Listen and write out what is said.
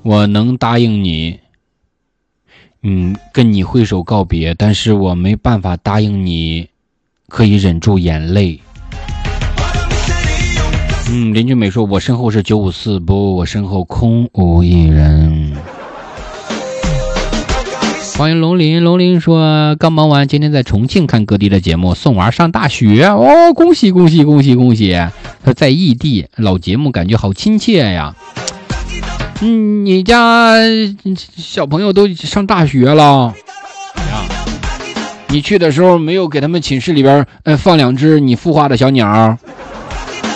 我能答应你，跟你挥手告别，但是我没办法答应你可以忍住眼泪。林俊美说，我身后是954，不，我身后空无一人。欢迎龙鳞，龙鳞说刚忙完，今天在重庆看各地的节目，送娃上大学哦，恭喜恭喜恭喜恭喜！他在异地，老节目感觉好亲切呀。你家小朋友都上大学了呀？你去的时候没有给他们寝室里边放2只你孵化的小鸟？